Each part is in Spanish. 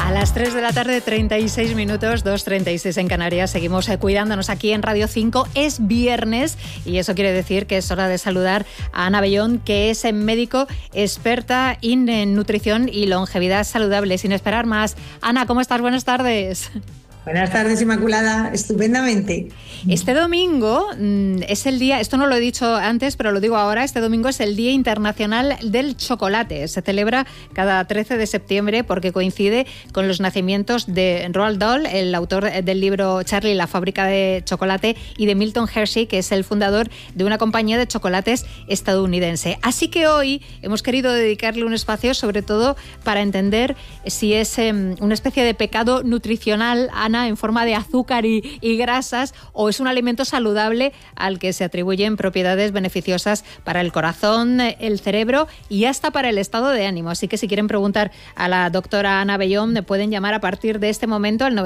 A las 3 de la tarde, 36 minutos, 2:36 en Canarias. Seguimos cuidándonos aquí en Radio 5. Es viernes y eso quiere decir que es hora de saludar a Ana Bellón, que es médico experta en nutrición y longevidad saludable. Sin esperar más, Ana, ¿cómo estás? Buenas tardes. Buenas tardes, Inmaculada. Estupendamente. Este domingo es el día, esto no lo he dicho antes, pero lo digo ahora, este domingo es el Día Internacional del Chocolate. Se celebra cada 13 de septiembre porque coincide con los nacimientos de Roald Dahl, el autor del libro Charlie, la fábrica de chocolate, y de Milton Hershey, que es el fundador de una compañía de chocolates estadounidense. Así que hoy hemos querido dedicarle un espacio sobre todo para entender si es una especie de pecado nutricional, Ana, en forma de azúcar y grasas, o es un alimento saludable al que se atribuyen propiedades beneficiosas para el corazón, el cerebro y hasta para el estado de ánimo. Así que si quieren preguntar a la doctora Ana Bellón, me pueden llamar a partir de este momento al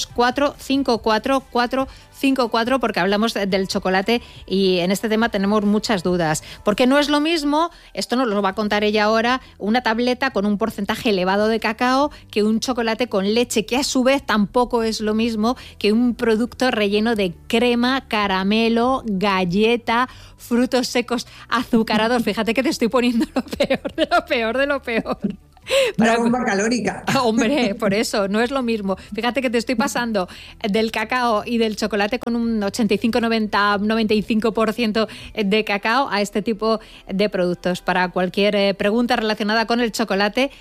900-454-454, porque hablamos del chocolate y en este tema tenemos muchas dudas. Porque no es lo mismo, esto nos lo va a contar ella ahora, una tableta con un porcentaje elevado de cacao que un chocolate con leche, que a su vez tampoco es lo mismo que un producto relleno de crema, caramelo, galleta, frutos secos azucarados. Fíjate que te estoy poniendo lo peor de lo peor de lo peor. Una bomba calórica. Hombre, por eso, no es lo mismo. Fíjate que te estoy pasando del cacao y del chocolate con un 85, 90, 95% de cacao a este tipo de productos. Para cualquier pregunta relacionada con el chocolate,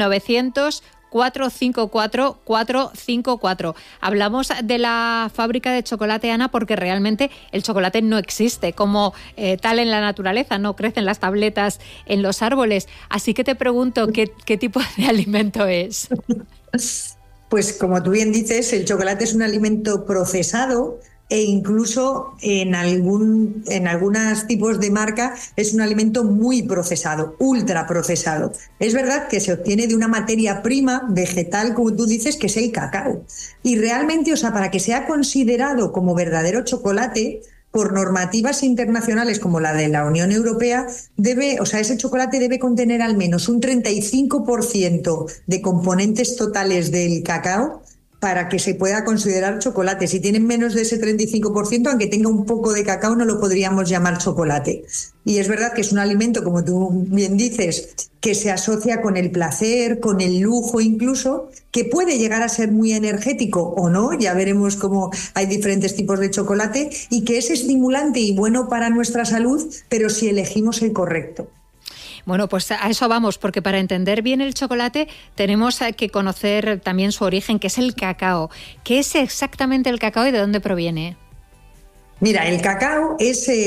900-454-454. Hablamos de la fábrica de chocolate, Ana, porque realmente el chocolate no existe como tal en la naturaleza, no crecen las tabletas en los árboles. Así que te pregunto, ¿qué tipo de alimento es? Pues como tú bien dices, el chocolate es un alimento procesado e incluso en algunos tipos de marca es un alimento muy procesado, ultra procesado. Es verdad que se obtiene de una materia prima vegetal, como tú dices, que es el cacao. Y realmente, o sea, para que sea considerado como verdadero chocolate, por normativas internacionales como la de la Unión Europea, ese chocolate debe contener al menos un 35% de componentes totales del cacao para que se pueda considerar chocolate. Si tienen menos de ese 35%, aunque tenga un poco de cacao, no lo podríamos llamar chocolate. Y es verdad que es un alimento, como tú bien dices, que se asocia con el placer, con el lujo incluso, que puede llegar a ser muy energético o no, ya veremos cómo hay diferentes tipos de chocolate, y que es estimulante y bueno para nuestra salud, pero si elegimos el correcto. Bueno, pues a eso vamos, porque para entender bien el chocolate tenemos que conocer también su origen, que es el cacao. ¿Qué es exactamente el cacao y de dónde proviene? Mira, el cacao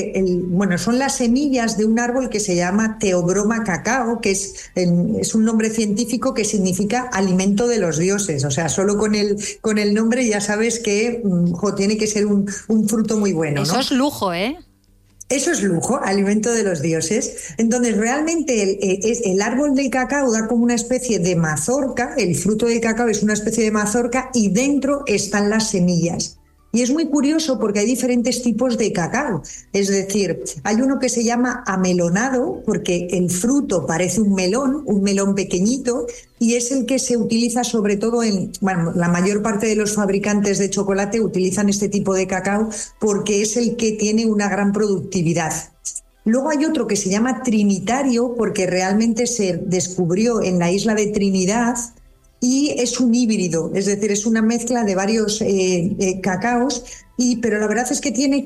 son las semillas de un árbol que se llama Theobroma cacao, que es un nombre científico que significa alimento de los dioses. O sea, solo con el nombre ya sabes que tiene que ser un fruto muy bueno, ¿no? Eso es lujo, ¿eh? Eso es lujo, alimento de los dioses. Entonces, realmente el árbol del cacao da como una especie de mazorca, el fruto del cacao es una especie de mazorca y dentro están las semillas. Y es muy curioso porque hay diferentes tipos de cacao. Es decir, hay uno que se llama amelonado porque el fruto parece un melón pequeñito, y es el que se utiliza sobre todo la mayor parte de los fabricantes de chocolate utilizan este tipo de cacao porque es el que tiene una gran productividad. Luego hay otro que se llama trinitario porque realmente se descubrió en la isla de Trinidad, y es un híbrido, es decir, es una mezcla de varios cacaos, pero la verdad es que tiene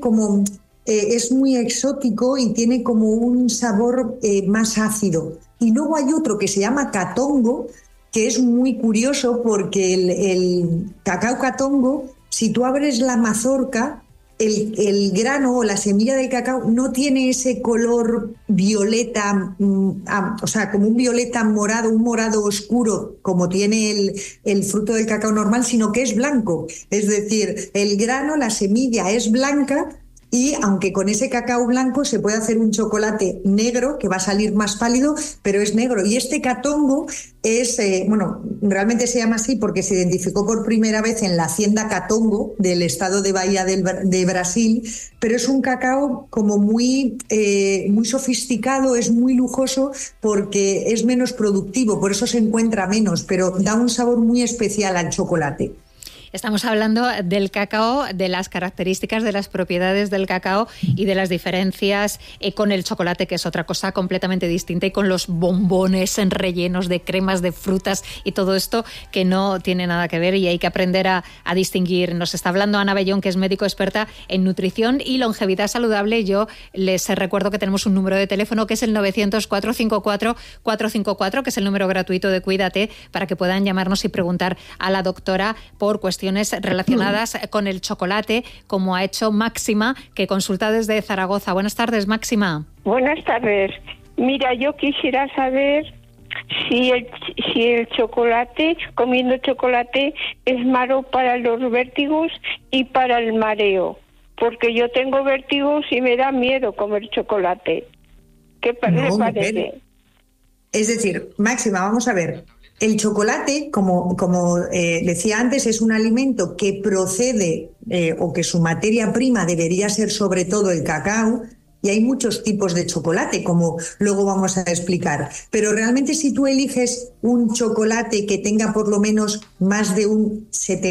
es muy exótico y tiene como un sabor más ácido. Y luego hay otro que se llama catongo, que es muy curioso porque el cacao catongo, si tú abres la mazorca, el grano o la semilla del cacao no tiene ese color violeta, o sea, como un violeta morado, un morado oscuro, como tiene el fruto del cacao normal, sino que es blanco. Es decir, el grano, la semilla es blanca Y aunque con ese cacao blanco se puede hacer un chocolate negro, que va a salir más pálido, pero es negro. Y este Catongo es, realmente se llama así porque se identificó por primera vez en la hacienda Catongo del estado de Bahía de Brasil, pero es un cacao como muy sofisticado, es muy lujoso porque es menos productivo, por eso se encuentra menos, pero da un sabor muy especial al chocolate. Estamos hablando del cacao, de las características, de las propiedades del cacao y de las diferencias con el chocolate, que es otra cosa completamente distinta, y con los bombones rellenos de cremas, de frutas y todo esto que no tiene nada que ver y hay que aprender a distinguir. Nos está hablando Ana Bellón, que es médico experta en nutrición y longevidad saludable. Yo les recuerdo que tenemos un número de teléfono que es el 900-454-454, que es el número gratuito de Cuídate, para que puedan llamarnos y preguntar a la doctora por cuestiones relacionadas con el chocolate, como ha hecho Máxima, que consulta desde Zaragoza. Buenas tardes, Máxima. Buenas tardes. Mira, yo quisiera saber si el chocolate, comiendo chocolate, es malo para los vértigos y para el mareo, porque yo tengo vértigos y me da miedo comer chocolate. ¿Qué le parece? Es decir, Máxima, vamos a ver. El chocolate, como decía antes, es un alimento que procede o que su materia prima debería ser sobre todo el cacao, y hay muchos tipos de chocolate, como luego vamos a explicar. Pero realmente si tú eliges un chocolate que tenga por lo menos más de un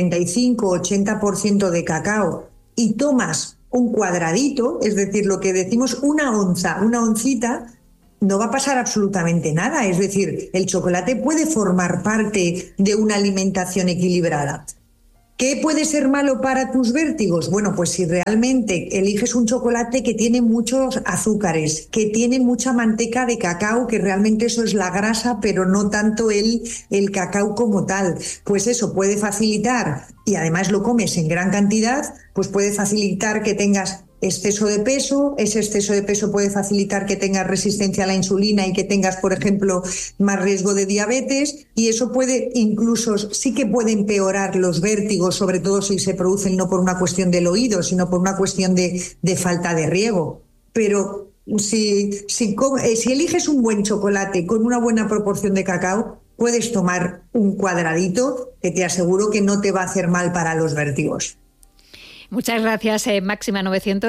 75-80% de cacao y tomas un cuadradito, es decir, lo que decimos una oncita, no va a pasar absolutamente nada. Es decir, el chocolate puede formar parte de una alimentación equilibrada. ¿Qué puede ser malo para tus vértigos? Bueno, pues si realmente eliges un chocolate que tiene muchos azúcares, que tiene mucha manteca de cacao, que realmente eso es la grasa, pero no tanto el cacao como tal, pues eso puede facilitar, y además lo comes en gran cantidad, pues puede facilitar que tengas exceso de peso. Ese exceso de peso puede facilitar que tengas resistencia a la insulina y que tengas, por ejemplo, más riesgo de diabetes, y eso puede incluso, sí que puede empeorar los vértigos, sobre todo si se producen no por una cuestión del oído, sino por una cuestión de falta de riego. Pero si eliges un buen chocolate con una buena proporción de cacao, puedes tomar un cuadradito que te aseguro que no te va a hacer mal para los vértigos. Muchas gracias, Máxima.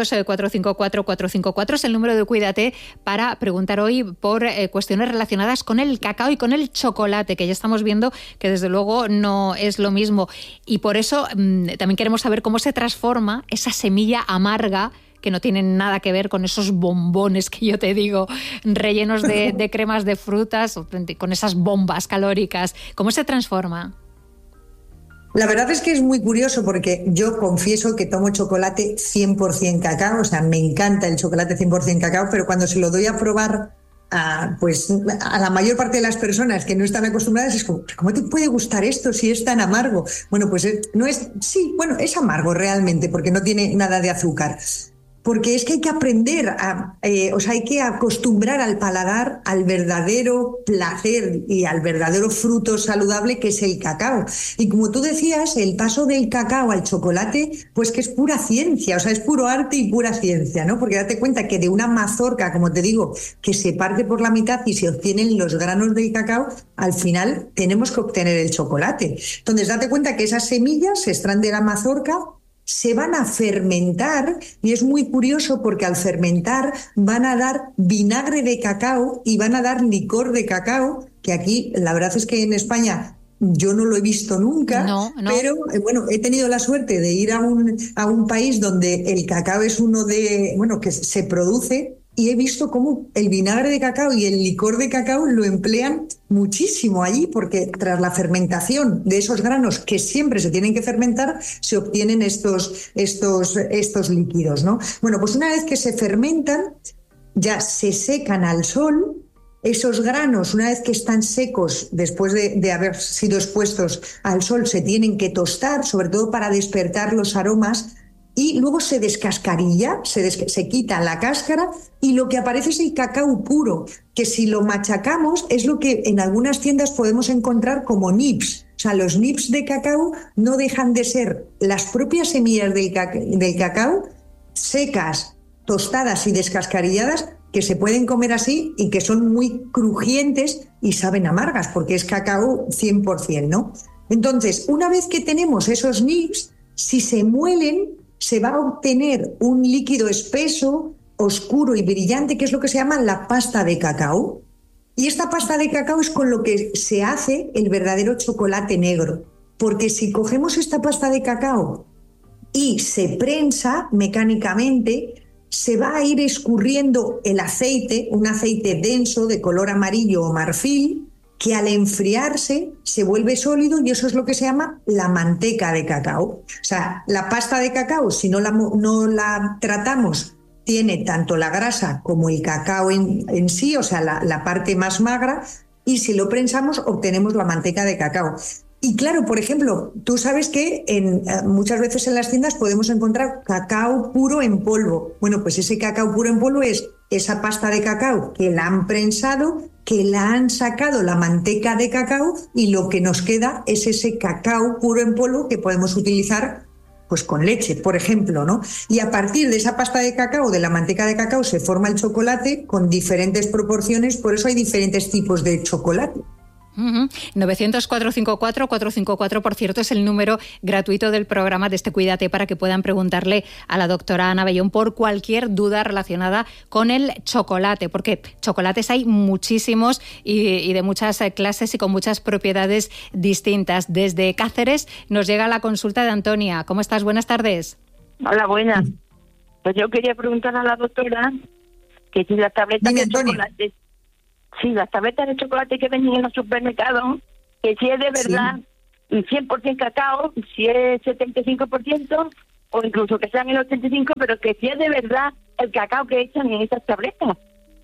900-454-454 es el número de Cuídate para preguntar hoy por cuestiones relacionadas con el cacao y con el chocolate, que ya estamos viendo que desde luego no es lo mismo. Y por eso también queremos saber cómo se transforma esa semilla amarga, que no tienen nada que ver con esos bombones que yo te digo, rellenos de cremas de frutas, con esas bombas calóricas. ¿Cómo se transforma? La verdad es que es muy curioso porque yo confieso que tomo chocolate 100% cacao, o sea, me encanta el chocolate 100% cacao, pero cuando se lo doy a probar a la mayor parte de las personas que no están acostumbradas, es como, ¿cómo te puede gustar esto si es tan amargo? Bueno, pues es amargo realmente porque no tiene nada de azúcar. Porque es que hay que aprender, hay que acostumbrar al paladar al verdadero placer y al verdadero fruto saludable que es el cacao. Y como tú decías, el paso del cacao al chocolate, pues que es pura ciencia, o sea, es puro arte y pura ciencia, ¿no? Porque date cuenta que de una mazorca, como te digo, que se parte por la mitad y se obtienen los granos del cacao, al final tenemos que obtener el chocolate. Entonces, date cuenta que esas semillas se extraen de la mazorca, se van a fermentar, y es muy curioso porque al fermentar van a dar vinagre de cacao y van a dar licor de cacao, que aquí la verdad es que en España yo no lo he visto nunca, no. Pero he tenido la suerte de ir a un país donde el cacao es que se produce, y he visto cómo el vinagre de cacao y el licor de cacao lo emplean muchísimo allí, porque tras la fermentación de esos granos, que siempre se tienen que fermentar, se obtienen estos líquidos, ¿no? Bueno, pues una vez que se fermentan, ya se secan al sol. Esos granos, una vez que están secos, después de haber sido expuestos al sol, se tienen que tostar, sobre todo para despertar los aromas, y luego se descascarilla, se quita la cáscara, y lo que aparece es el cacao puro, que si lo machacamos es lo que en algunas tiendas podemos encontrar como nips. O sea, los nips de cacao no dejan de ser las propias semillas del cacao secas, tostadas y descascarilladas, que se pueden comer así y que son muy crujientes y saben amargas, porque es cacao 100%, ¿no? Entonces, una vez que tenemos esos nibs, si se muelen, se va a obtener un líquido espeso, oscuro y brillante, que es lo que se llama la pasta de cacao. Y esta pasta de cacao es con lo que se hace el verdadero chocolate negro. Porque si cogemos esta pasta de cacao y se prensa mecánicamente, se va a ir escurriendo el aceite, un aceite denso de color amarillo o marfil, que al enfriarse se vuelve sólido y eso es lo que se llama la manteca de cacao. O sea, la pasta de cacao, si no la tratamos, tiene tanto la grasa como el cacao en sí, o sea, la parte más magra, y si lo prensamos obtenemos la manteca de cacao. Y claro, por ejemplo, tú sabes que muchas veces en las tiendas podemos encontrar cacao puro en polvo. Bueno, pues ese cacao puro en polvo es esa pasta de cacao que la han prensado, que la han sacado la manteca de cacao y lo que nos queda es ese cacao puro en polvo que podemos utilizar pues con leche, por ejemplo, ¿no? Y a partir de esa pasta de cacao, de la manteca de cacao, se forma el chocolate con diferentes proporciones, por eso hay diferentes tipos de chocolate. 900-454-454, por cierto, es el número gratuito del programa de Cuídate para que puedan preguntarle a la doctora Ana Bellón por cualquier duda relacionada con el chocolate, porque chocolates hay muchísimos y de muchas clases y con muchas propiedades distintas. Desde Cáceres nos llega la consulta de Antonia. ¿Cómo estás? Buenas tardes. Hola, buenas. Pues yo quería preguntar a la doctora que si las tabletas de chocolate... Sí, las tabletas de chocolate que venden en los supermercados, que si es de verdad 100% cacao, si es 75%, o incluso que sean el 85%, pero que si es de verdad el cacao que echan en esas tabletas.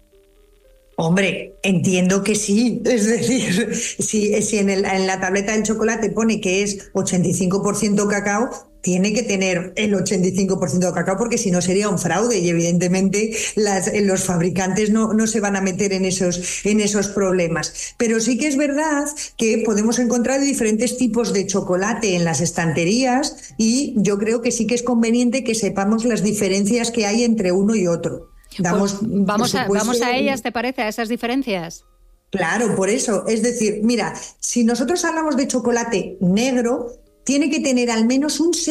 Hombre, entiendo que sí. Es decir, si en la tableta del chocolate pone que es 85% cacao, tiene que tener el 85% de cacao, porque si no sería un fraude y evidentemente los fabricantes no se van a meter en esos problemas. Pero sí que es verdad que podemos encontrar diferentes tipos de chocolate en las estanterías y yo creo que sí que es conveniente que sepamos las diferencias que hay entre uno y otro. Vamos a ellas, ¿te parece? ¿A esas diferencias? Claro, por eso. Es decir, mira, si nosotros hablamos de chocolate negro, tiene que tener al menos un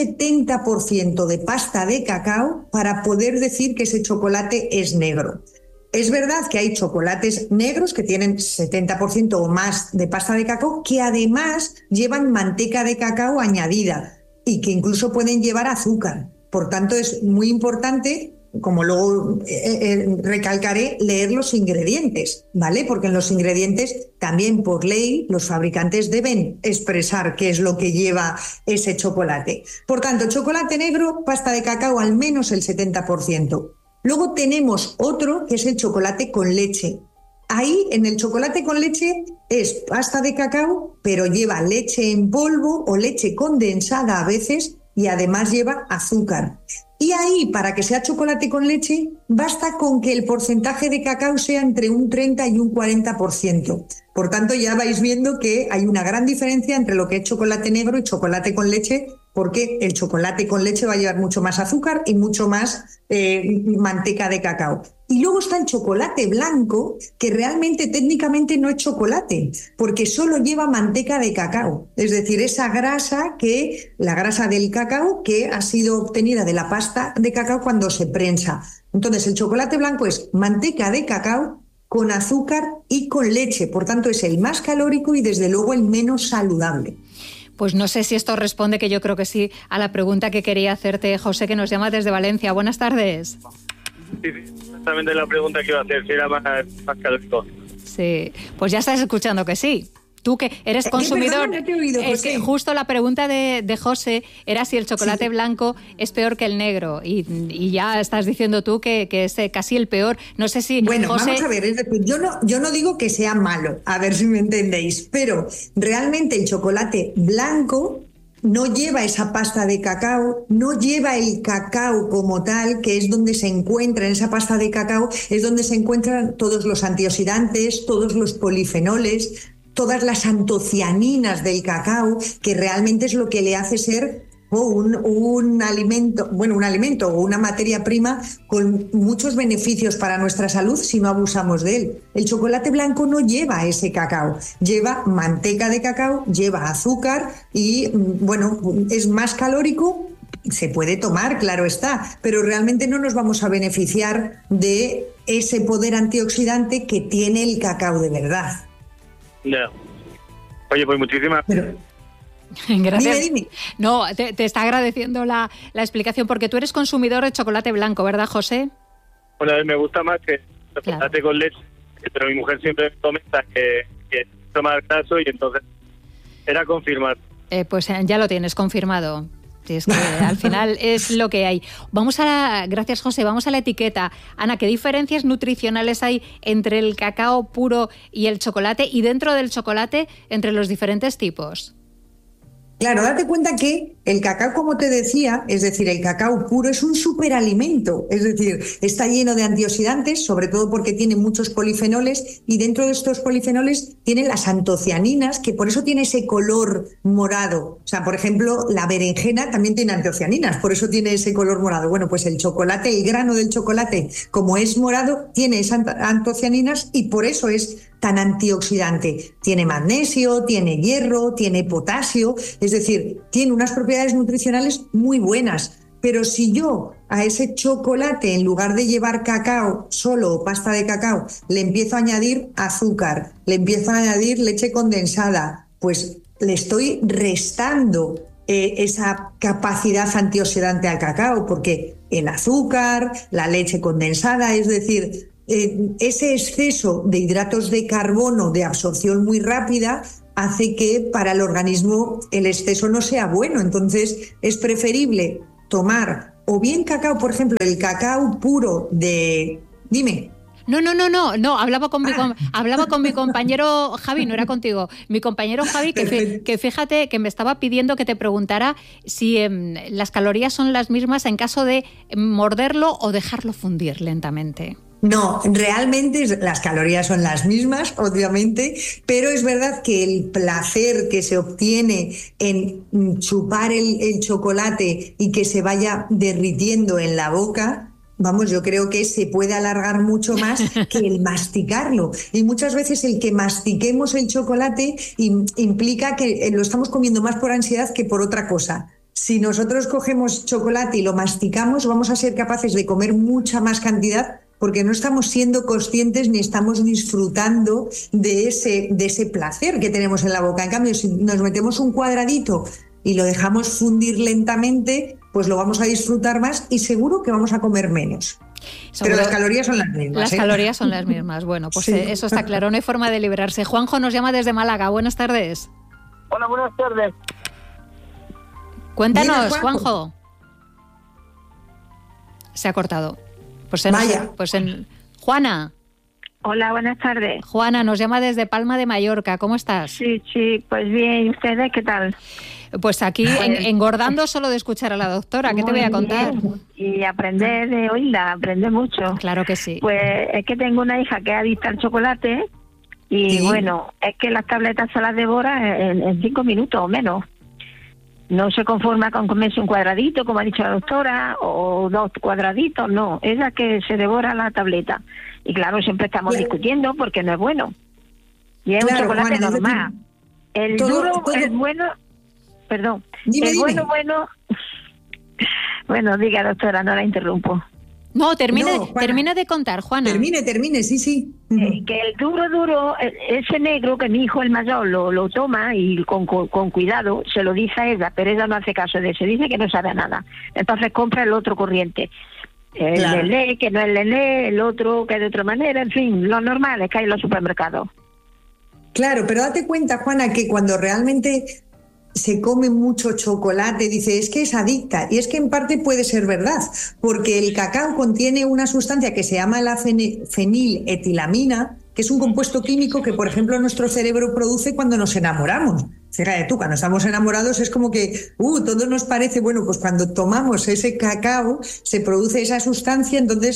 70% de pasta de cacao para poder decir que ese chocolate es negro. Es verdad que hay chocolates negros que tienen 70% o más de pasta de cacao, que además llevan manteca de cacao añadida y que incluso pueden llevar azúcar. Por tanto, es muy importante, como luego recalcaré, leer los ingredientes, ¿vale? Porque en los ingredientes también por ley los fabricantes deben expresar qué es lo que lleva ese chocolate. Por tanto, chocolate negro, pasta de cacao al menos el 70%. Luego tenemos otro que es el chocolate con leche. Ahí en el chocolate con leche es pasta de cacao, pero lleva leche en polvo o leche condensada a veces y además lleva azúcar. Y ahí, para que sea chocolate con leche, basta con que el porcentaje de cacao sea entre un 30 y un 40%. Por tanto, ya vais viendo que hay una gran diferencia entre lo que es chocolate negro y chocolate con leche, porque el chocolate con leche va a llevar mucho más azúcar y mucho más manteca de cacao. Y luego está el chocolate blanco, que realmente técnicamente no es chocolate, porque solo lleva manteca de cacao. Es decir, esa grasa la grasa del cacao que ha sido obtenida de la pasta de cacao cuando se prensa. Entonces, el chocolate blanco es manteca de cacao con azúcar y con leche. Por tanto, es el más calórico y desde luego el menos saludable. Pues no sé si esto responde, que yo creo que sí, a la pregunta que quería hacerte José, que nos llama desde Valencia. Buenas tardes. Sí, exactamente la pregunta que iba a hacer, si era más calórico. Sí, pues ya estás escuchando que sí. Tú que eres consumidor, no te he oído, que justo la pregunta de José era si el chocolate blanco es peor que el negro y ya estás diciendo tú que es casi el peor. No sé si Bueno, José... vamos a ver, es decir, yo no digo que sea malo, a ver si me entendéis, pero realmente el chocolate blanco no lleva esa pasta de cacao, no lleva el cacao como tal, que es donde se encuentra, en esa pasta de cacao es donde se encuentran todos los antioxidantes, todos los polifenoles, todas las antocianinas del cacao, que realmente es lo que le hace ser un alimento o una materia prima con muchos beneficios para nuestra salud si no abusamos de él. El chocolate blanco no lleva ese cacao, lleva manteca de cacao, lleva azúcar y, bueno, es más calórico. Se puede tomar, claro está, pero realmente no nos vamos a beneficiar de ese poder antioxidante que tiene el cacao de verdad. No. Oye, pues muchísimas Gracias. Dime. No, te está agradeciendo la explicación, porque tú eres consumidor de chocolate blanco, ¿verdad, José? Bueno, a mí me gusta más que chocolate con leche, pero mi mujer siempre me comenta que toma graso y entonces era confirmar. Pues ya lo tienes confirmado. Si es que al final es lo que hay. Gracias, José, vamos a la etiqueta. Ana, ¿qué diferencias nutricionales hay entre el cacao puro y el chocolate, y dentro del chocolate entre los diferentes tipos? Claro, date cuenta que el cacao, como te decía, es decir, el cacao puro es un superalimento, es decir, está lleno de antioxidantes, sobre todo porque tiene muchos polifenoles, y dentro de estos polifenoles tienen las antocianinas, que por eso tiene ese color morado. O sea, por ejemplo, la berenjena también tiene antocianinas, por eso tiene ese color morado. Bueno, pues el chocolate, el grano del chocolate, como es morado, tiene esas antocianinas y por eso es tan antioxidante. Tiene magnesio, tiene hierro, tiene potasio, es decir, tiene unas propiedades nutricionales muy buenas. Pero si yo a ese chocolate, en lugar de llevar cacao solo o pasta de cacao, le empiezo a añadir azúcar, le empiezo a añadir leche condensada, pues le estoy restando esa capacidad antioxidante al cacao, porque el azúcar, la leche condensada, es decir, ese exceso de hidratos de carbono de absorción muy rápida hace que para el organismo el exceso no sea bueno. Entonces es preferible tomar o bien cacao, por ejemplo, el cacao puro de... Dime. No, hablaba con mi compañero Javi, no era contigo. Mi compañero Javi, que fíjate que me estaba pidiendo que te preguntara si las calorías son las mismas en caso de morderlo o dejarlo fundir lentamente. No, realmente las calorías son las mismas, obviamente, pero es verdad que el placer que se obtiene en chupar el chocolate y que se vaya derritiendo en la boca, vamos, yo creo que se puede alargar mucho más que el masticarlo. Y muchas veces el que mastiquemos el chocolate implica que lo estamos comiendo más por ansiedad que por otra cosa. Si nosotros cogemos chocolate y lo masticamos, vamos a ser capaces de comer mucha más cantidad, porque no estamos siendo conscientes ni estamos disfrutando de ese placer que tenemos en la boca. En cambio, si nos metemos un cuadradito y lo dejamos fundir lentamente, pues lo vamos a disfrutar más y seguro que vamos a comer menos. Pero las calorías son las mismas. Las calorías son las mismas. Bueno, pues sí. Eso está claro, no hay forma de librarse. Juanjo nos llama desde Málaga. Buenas tardes. Hola, buenas tardes. Cuéntanos, dime, Juanjo. Se ha cortado. Vaya. Juana. Hola, buenas tardes. Juana nos llama desde Palma de Mallorca. ¿Cómo estás? Sí, pues bien. ¿Y ustedes qué tal? Pues aquí engordando solo de escuchar a la doctora. ¿Qué te voy a contar? Bien. Y aprender de oírla, aprender mucho. Claro que sí. Pues es que tengo una hija que es adicta al chocolate y ¿sí? Bueno, es que las tabletas se las devora en 5 minutos o menos. No se conforma con comerse un cuadradito, como ha dicho la doctora, o 2 cuadraditos, no. Ella que se devora la tableta. Y claro, siempre estamos discutiendo porque no es bueno. Y es un chocolate normal. El duro, el bueno... Perdón. Dime. Bueno... Bueno, diga, doctora, no la interrumpo. No, termine de contar, Juana. Termine, sí. Que el duro, ese negro que mi hijo el mayor lo toma y con cuidado se lo dice a ella, pero ella no hace caso de eso, dice que no sabe nada. Entonces compra el otro corriente. El lelé, que no es lelé, el otro que es de otra manera, en fin, lo normal es que hay en los supermercados. Claro, pero date cuenta, Juana, que cuando realmente se come mucho chocolate, dice, es que es adicta. Y es que en parte puede ser verdad, porque el cacao contiene una sustancia que se llama la feniletilamina, que es un compuesto químico que, por ejemplo, nuestro cerebro produce cuando nos enamoramos. Fíjate tú, cuando estamos enamorados es como que, todo nos parece, bueno, pues cuando tomamos ese cacao se produce esa sustancia, entonces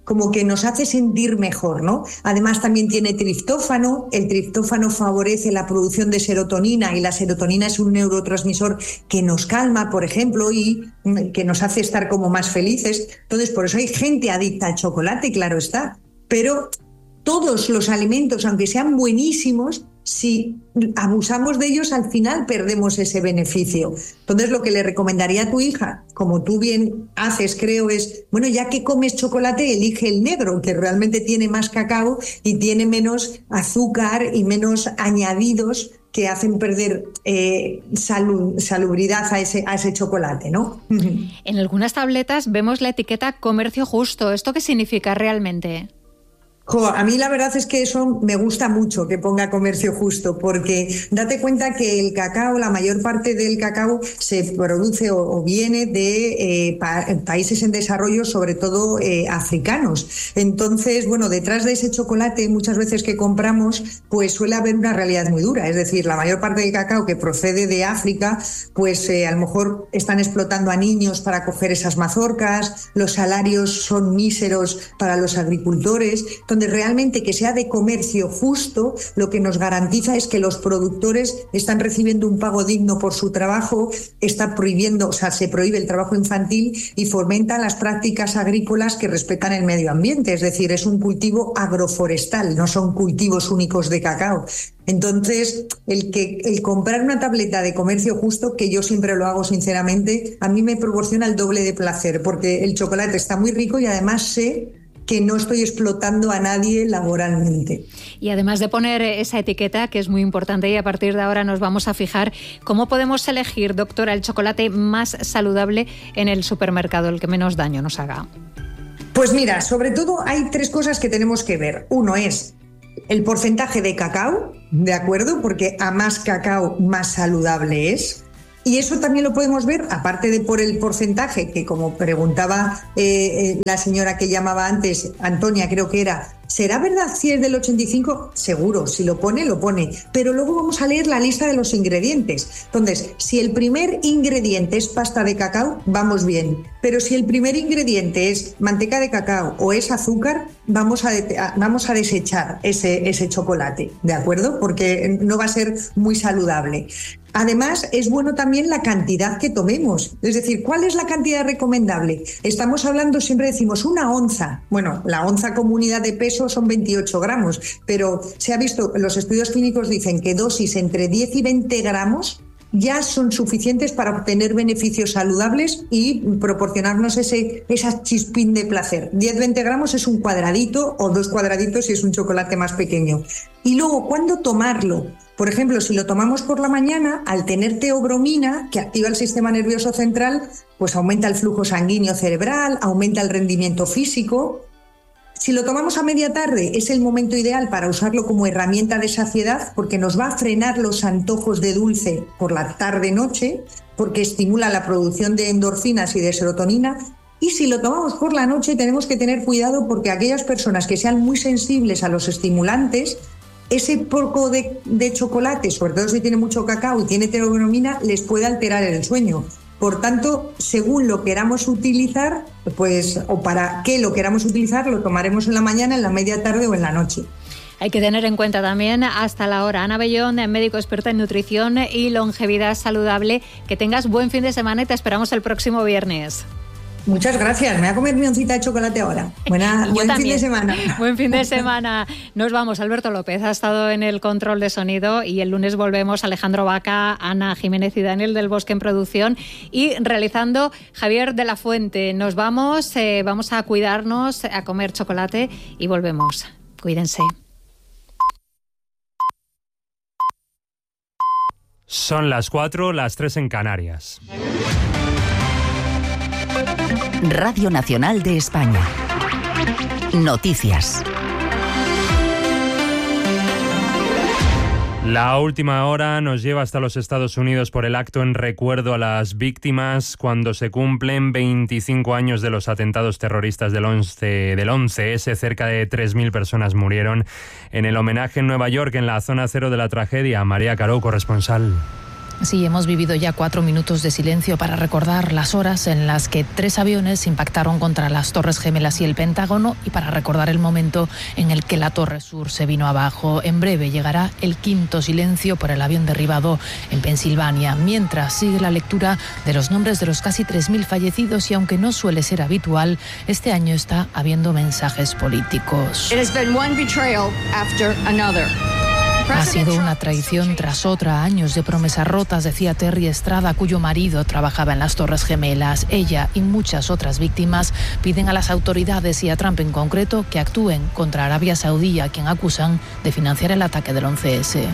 como que nos hace sentir mejor, ¿no? Además también tiene triptófano, el triptófano favorece la producción de serotonina y la serotonina es un neurotransmisor que nos calma, por ejemplo, y que nos hace estar como más felices. Entonces, por eso hay gente adicta al chocolate, claro está, pero todos los alimentos, aunque sean buenísimos, si abusamos de ellos, al final perdemos ese beneficio. Entonces, lo que le recomendaría a tu hija, como tú bien haces, creo, es, bueno, ya que comes chocolate, elige el negro, que realmente tiene más cacao y tiene menos azúcar y menos añadidos que hacen perder salubridad a ese chocolate, ¿no? En algunas tabletas vemos la etiqueta comercio justo. ¿Esto qué significa realmente? A mí la verdad es que eso me gusta mucho, que ponga comercio justo, porque date cuenta que el cacao, la mayor parte del cacao se produce o viene de países en desarrollo, sobre todo africanos. Entonces, bueno, detrás de ese chocolate muchas veces que compramos, pues suele haber una realidad muy dura. Es decir, la mayor parte del cacao que procede de África, pues a lo mejor están explotando a niños para coger esas mazorcas, los salarios son míseros para los agricultores. Donde realmente que sea de comercio justo, lo que nos garantiza es que los productores están recibiendo un pago digno por su trabajo, está prohibiendo, o sea, se prohíbe el trabajo infantil y fomenta las prácticas agrícolas que respetan el medio ambiente, es decir, es un cultivo agroforestal, no son cultivos únicos de cacao. Entonces, el comprar una tableta de comercio justo, que yo siempre lo hago sinceramente, a mí me proporciona el doble de placer, porque el chocolate está muy rico y además sé que no estoy explotando a nadie laboralmente. Y además de poner esa etiqueta, que es muy importante, y a partir de ahora nos vamos a fijar cómo podemos elegir, doctora, el chocolate más saludable en el supermercado, el que menos daño nos haga. Pues mira, sobre todo hay 3 cosas que tenemos que ver. Uno es el porcentaje de cacao, ¿de acuerdo? Porque a más cacao, más saludable es. Y eso también lo podemos ver, aparte de por el porcentaje, que como preguntaba la señora que llamaba antes, Antonia creo que era, ¿será verdad si es del 85? Seguro, si lo pone, lo pone. Pero luego vamos a leer la lista de los ingredientes. Entonces, si el primer ingrediente es pasta de cacao, vamos bien. Pero si el primer ingrediente es manteca de cacao o es azúcar, vamos a desechar ese chocolate, ¿de acuerdo? Porque no va a ser muy saludable. Además, es bueno también la cantidad que tomemos. Es decir, ¿cuál es la cantidad recomendable? Estamos hablando, siempre decimos, 1 onza. Bueno, la onza como unidad de peso son 28 gramos, pero se ha visto, los estudios clínicos dicen que dosis entre 10 y 20 gramos ya son suficientes para obtener beneficios saludables y proporcionarnos esa chispín de placer. 10-20 gramos es un cuadradito o 2 cuadraditos si es un chocolate más pequeño. Y luego, ¿cuándo tomarlo? Por ejemplo, si lo tomamos por la mañana, al tener teobromina, que activa el sistema nervioso central, pues aumenta el flujo sanguíneo cerebral, aumenta el rendimiento físico. Si lo tomamos a media tarde, es el momento ideal para usarlo como herramienta de saciedad, porque nos va a frenar los antojos de dulce por la tarde-noche, porque estimula la producción de endorfinas y de serotonina. Y si lo tomamos por la noche, tenemos que tener cuidado, porque aquellas personas que sean muy sensibles a los estimulantes, ese poco de chocolate, sobre todo si tiene mucho cacao y tiene teobromina, les puede alterar el sueño. Por tanto, según lo queramos utilizar, pues, o para qué lo queramos utilizar, lo tomaremos en la mañana, en la media tarde o en la noche. Hay que tener en cuenta también hasta la hora. Ana Bellón, médico experta en nutrición y longevidad saludable. Que tengas buen fin de semana y te esperamos el próximo viernes. Muchas gracias. Me voy a comer mi oncita de chocolate ahora. Buen fin de semana. Buen fin de semana. Nos vamos. Alberto López ha estado en el control de sonido y el lunes volvemos. Alejandro Vaca, Ana Jiménez y Daniel del Bosque en producción y realizando Javier de la Fuente. Nos vamos, vamos a cuidarnos, a comer chocolate y volvemos. Cuídense. Son las 4, las 3 en Canarias. Radio Nacional de España. Noticias. La última hora nos lleva hasta los Estados Unidos por el acto en recuerdo a las víctimas cuando se cumplen 25 años de los atentados terroristas del 11S. Cerca de 3.000 personas murieron en el homenaje en Nueva York, en la zona cero de la tragedia. María Caró, corresponsal. Sí, hemos vivido ya 4 minutos de silencio para recordar las horas en las que 3 aviones impactaron contra las Torres Gemelas y el Pentágono y para recordar el momento en el que la Torre Sur se vino abajo. En breve llegará el 5º silencio por el avión derribado en Pensilvania, mientras sigue la lectura de los nombres de los casi 3.000 fallecidos y aunque no suele ser habitual, este año está habiendo mensajes políticos. It has been one betrayal after another. Ha sido una traición tras otra, años de promesas rotas, decía Terry Estrada, cuyo marido trabajaba en las Torres Gemelas. Ella y muchas otras víctimas piden a las autoridades y a Trump en concreto que actúen contra Arabia Saudí, a quien acusan de financiar el ataque del 11S.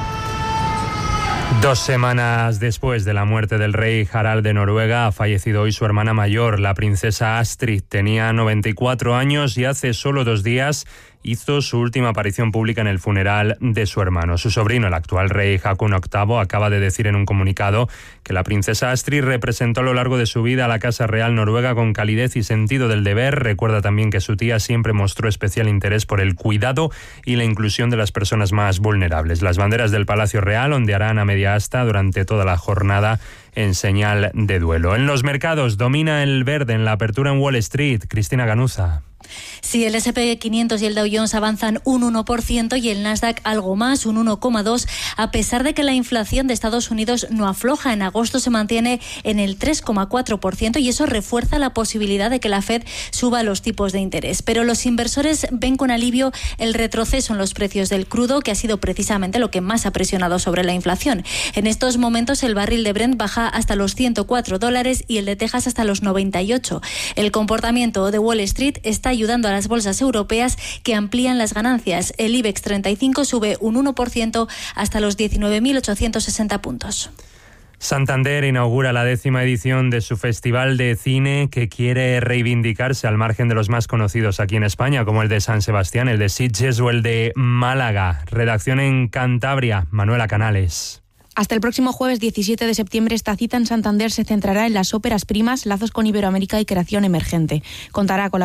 2 semanas después de la muerte del rey Harald de Noruega, ha fallecido hoy su hermana mayor, la princesa Astrid. Tenía 94 años y hace solo 2 días hizo su última aparición pública en el funeral de su hermano. Su sobrino, el actual rey Haakon VIII, acaba de decir en un comunicado que la princesa Astrid representó a lo largo de su vida a la Casa Real noruega con calidez y sentido del deber. Recuerda también que su tía siempre mostró especial interés por el cuidado y la inclusión de las personas más vulnerables. Las banderas del Palacio Real ondearán a media asta durante toda la jornada en señal de duelo. En los mercados domina el verde en la apertura en Wall Street. Cristina Ganuza. Sí, el S&P 500 y el Dow Jones avanzan un 1% y el Nasdaq algo más, un 1,2%, a pesar de que la inflación de Estados Unidos no afloja. En agosto se mantiene en el 3,4% y eso refuerza la posibilidad de que la Fed suba los tipos de interés. Pero los inversores ven con alivio el retroceso en los precios del crudo, que ha sido precisamente lo que más ha presionado sobre la inflación. En estos momentos el barril de Brent baja hasta los $104 y el de Texas hasta los 98. El comportamiento de Wall Street está ayudando a las bolsas europeas, que amplían las ganancias. El IBEX 35 sube un 1% hasta los 19.860 puntos. Santander inaugura la 10ª edición de su Festival de Cine, que quiere reivindicarse al margen de los más conocidos aquí en España, como el de San Sebastián, el de Sitges o el de Málaga. Redacción en Cantabria, Manuela Canales. Hasta el próximo jueves 17 de septiembre, esta cita en Santander se centrará en las óperas primas, lazos con Iberoamérica y creación emergente. Contará con la